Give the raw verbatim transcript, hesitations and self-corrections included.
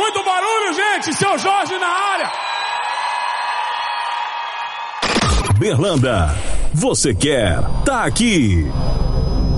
muito barulho, gente! Seu Jorge na área! Berlanda, você quer, tá aqui.